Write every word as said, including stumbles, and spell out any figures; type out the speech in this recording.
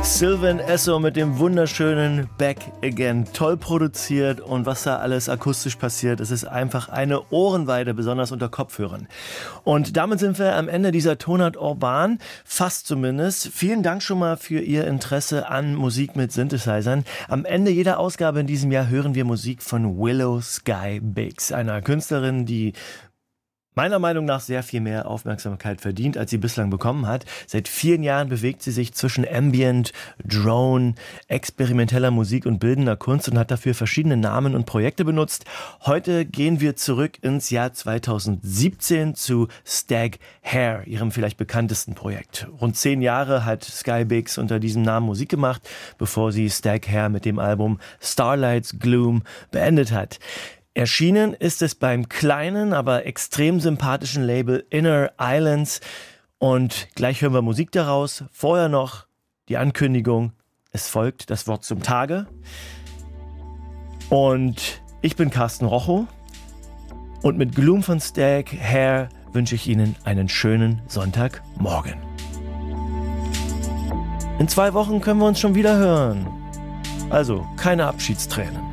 Sylvan Esso mit dem wunderschönen Back Again. Toll produziert und was da alles akustisch passiert, es ist einfach eine Ohrenweide, besonders unter Kopfhörern. Und damit sind wir am Ende dieser Tonart Urban, fast zumindest. Vielen Dank schon mal für Ihr Interesse an Musik mit Synthesizern. Am Ende jeder Ausgabe in diesem Jahr hören wir Musik von Willow Sky Biggs, einer Künstlerin, die meiner Meinung nach sehr viel mehr Aufmerksamkeit verdient, als sie bislang bekommen hat. Seit vielen Jahren bewegt sie sich zwischen Ambient, Drone, experimenteller Musik und bildender Kunst und hat dafür verschiedene Namen und Projekte benutzt. Heute gehen wir zurück ins Jahr zweitausendsiebzehn zu Stag Hare, ihrem vielleicht bekanntesten Projekt. Rund zehn Jahre hat Sky Biggs unter diesem Namen Musik gemacht, bevor sie Stag Hare mit dem Album Starlight's Gloom beendet hat. Erschienen ist es beim kleinen, aber extrem sympathischen Label Inner Islands und gleich hören wir Musik daraus. Vorher noch die Ankündigung, es folgt das Wort zum Tage und ich bin Carsten Rochow und mit Gloom von Stag Hare wünsche ich Ihnen einen schönen Sonntagmorgen. In zwei Wochen können wir uns schon wieder hören, also keine Abschiedstränen.